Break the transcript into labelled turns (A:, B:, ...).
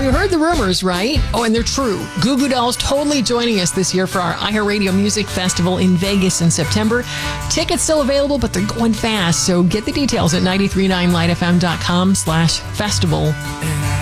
A: you heard the rumors, right? Oh, and they're true. Goo Goo Dolls totally joining us this year for our iHeartRadio Music Festival in Vegas in September. Tickets still available, but they're going fast. So get the details at 939lightfm.com/festival.